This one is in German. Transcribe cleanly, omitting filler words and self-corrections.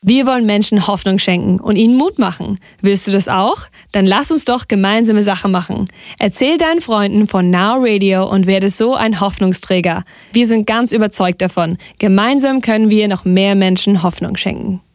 Wir wollen Menschen Hoffnung schenken und ihnen Mut machen. Willst du das auch? Dann lass uns doch gemeinsame Sache machen. Erzähl deinen Freunden von Now Radio und werde so ein Hoffnungsträger. Wir sind ganz überzeugt davon. Gemeinsam können wir noch mehr Menschen Hoffnung schenken.